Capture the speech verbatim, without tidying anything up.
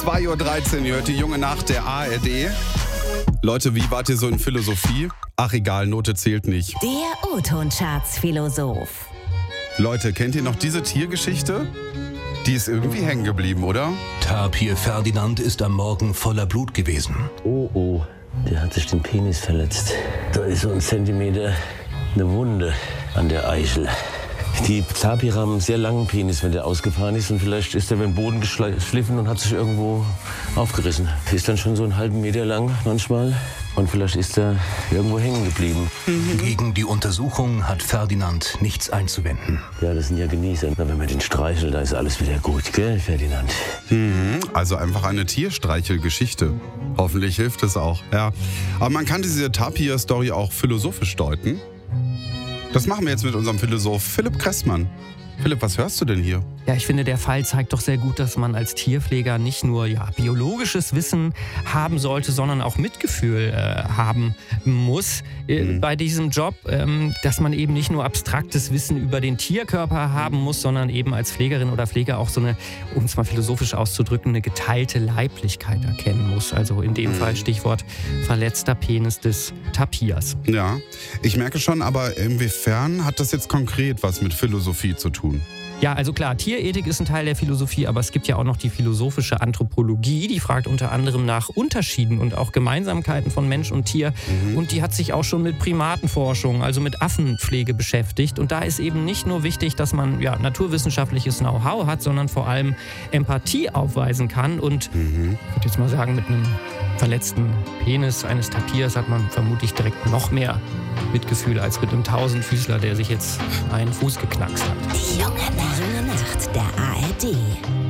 zwei Uhr dreizehn, ihr hört die junge Nacht der A R D. Leute, wie wart ihr so in Philosophie? Ach egal, Note zählt nicht. Der O-Ton-Charts-Philosoph. Leute, kennt ihr noch diese Tiergeschichte? Die ist irgendwie hängen geblieben, oder? Tapir Ferdinand ist am Morgen voller Blut gewesen. Oh, oh, der hat sich den Penis verletzt. Da ist so ein Zentimeter eine Wunde an der Eichel. Die Tapire haben einen sehr langen Penis, wenn der ausgefahren ist. Und vielleicht ist der über den Boden geschliffen und hat sich irgendwo aufgerissen. Ist dann schon so einen halben Meter lang manchmal. Und vielleicht ist er irgendwo hängen geblieben. Mhm. Gegen die Untersuchung hat Ferdinand nichts einzuwenden. Ja, das sind ja Genießer. Wenn man den streichelt, da ist alles wieder gut, gell, Ferdinand? Mhm. Also einfach eine Tierstreichelgeschichte. Hoffentlich hilft es auch, ja. Aber man kann diese Tapir-Story auch philosophisch deuten. Das machen wir jetzt mit unserem Philosoph Philipp Kressmann. Philipp, was hörst du denn hier? Ja, ich finde, der Fall zeigt doch sehr gut, dass man als Tierpfleger nicht nur ja, biologisches Wissen haben sollte, sondern auch Mitgefühl äh, haben muss äh, mhm. bei diesem Job, ähm, dass man eben nicht nur abstraktes Wissen über den Tierkörper haben muss, sondern eben als Pflegerin oder Pfleger auch so eine, um es mal philosophisch auszudrücken, eine geteilte Leiblichkeit erkennen muss. Also in dem mhm. Fall Stichwort verletzter Penis des Tapirs. Ja, ich merke schon, aber inwiefern hat das jetzt konkret was mit Philosophie zu tun? Ja, also klar, Tierethik ist ein Teil der Philosophie, aber es gibt ja auch noch die philosophische Anthropologie, die fragt unter anderem nach Unterschieden und auch Gemeinsamkeiten von Mensch und Tier. Mhm. Und die hat sich auch schon mit Primatenforschung, also mit Affenpflege beschäftigt. Und da ist eben nicht nur wichtig, dass man ja, naturwissenschaftliches Know-how hat, sondern vor allem Empathie aufweisen kann. Und mhm. ich würde jetzt mal sagen, mit einem verletzten Penis eines Tapirs hat man vermutlich direkt noch mehr Mitgefühl als mit einem Tausendfüßler, der sich jetzt einen Fuß geknackst hat. Die junge Nacht der A R D.